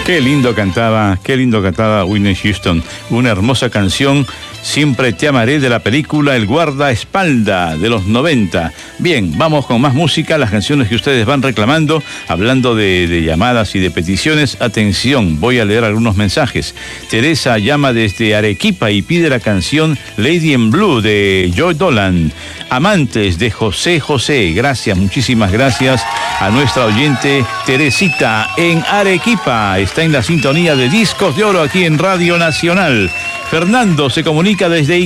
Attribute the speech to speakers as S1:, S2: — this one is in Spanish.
S1: Qué lindo cantaba Whitney Houston. Una hermosa canción, Siempre te amaré, de la película El guardaespaldas de los 90. Bien, vamos con más música, las canciones que ustedes van reclamando, hablando de llamadas y de peticiones. Atención, voy a leer algunos mensajes. Teresa llama desde Arequipa y pide la canción Lady in Blue de Joy Dolan. Amantes, de José José. Gracias, muchísimas gracias a nuestra oyente Teresita en Arequipa. Está en la sintonía de Discos de Oro aquí en Radio Nacional. Fernando se comunica desde